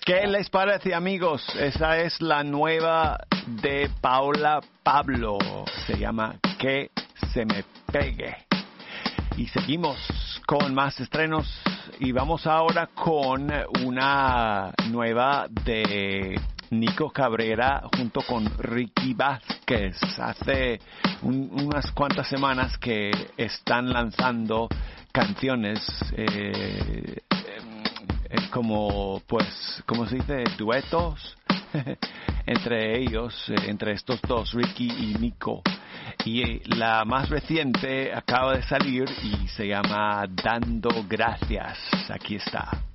¿Qué les parece, amigos? Esa es la nueva de Paula Pablo. Se llama Que se me pegue. Y seguimos con más estrenos y vamos ahora con una nueva de Nico Cabrera junto con Ricky Vázquez. Hace unas cuantas semanas que están lanzando canciones como, pues, ¿cómo se dice? Duetos entre ellos, entre estos dos, Ricky y Nico. Y la más reciente acaba de salir y se llama Dando Gracias. Aquí está.